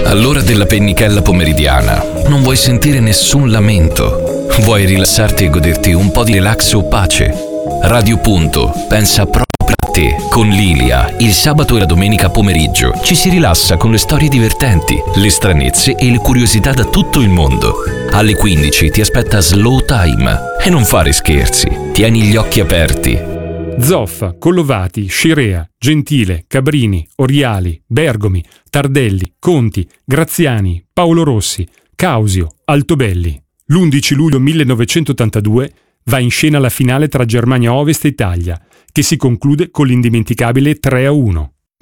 All'ora della pennichella pomeridiana non vuoi sentire nessun lamento. Vuoi rilassarti e goderti un po' di relax o pace? Radio Punto pensa proprio a te. Con Lilia, il sabato e la domenica pomeriggio ci si rilassa con le storie divertenti, le stranezze e le curiosità da tutto il mondo. Alle 15 ti aspetta Slow Time. E non fare scherzi, tieni gli occhi aperti. Zoffa, Collovati, Scirea, Gentile, Cabrini, Oriali, Bergomi, Tardelli, Conti, Graziani, Paolo Rossi, Causio, Altobelli. L'11 luglio 1982 va in scena la finale tra Germania Ovest e Italia, che si conclude con l'indimenticabile 3-1.